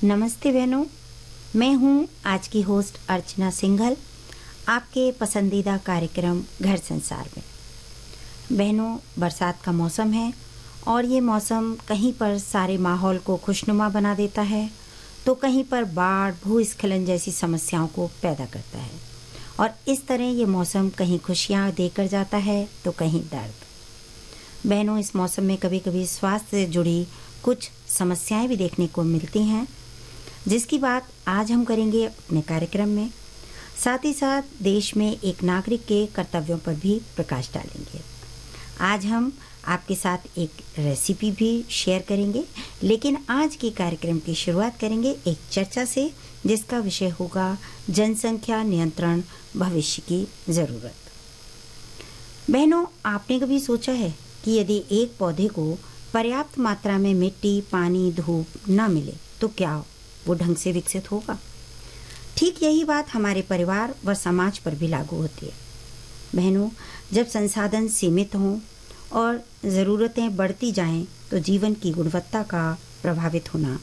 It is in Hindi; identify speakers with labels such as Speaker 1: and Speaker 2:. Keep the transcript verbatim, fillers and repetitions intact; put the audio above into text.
Speaker 1: नमस्ते बहनों, मैं हूँ आज की होस्ट अर्चना सिंघल, आपके पसंदीदा कार्यक्रम घर संसार में। बहनों, बरसात का मौसम है और ये मौसम कहीं पर सारे माहौल को खुशनुमा बना देता है, तो कहीं पर बाढ़, भूस्खलन जैसी समस्याओं को पैदा करता है। और इस तरह ये मौसम कहीं खुशियाँ देकर जाता है तो कहीं दर्द। बहनों, इस मौसम में कभी कभी स्वास्थ्य से जुड़ी कुछ समस्याएं भी देखने को मिलती हैं, जिसकी बात आज हम करेंगे अपने कार्यक्रम में। साथ ही साथ देश में एक नागरिक के कर्तव्यों पर भी प्रकाश डालेंगे। आज हम आपके साथ एक रेसिपी भी शेयर करेंगे, लेकिन आज के कार्यक्रम की शुरुआत करेंगे एक चर्चा से, जिसका विषय होगा जनसंख्या नियंत्रण, भविष्य की ज़रूरत। बहनों, आपने कभी सोचा है कि यदि एक पौधे को पर्याप्त मात्रा में मिट्टी, पानी, धूप न मिले तो क्या वो ढंग से विकसित होगा? ठीक यही बात हमारे परिवार व समाज पर भी लागू होती है। बहनों, जब संसाधन सीमित हों और ज़रूरतें बढ़ती जाएं, तो जीवन की गुणवत्ता का प्रभावित होना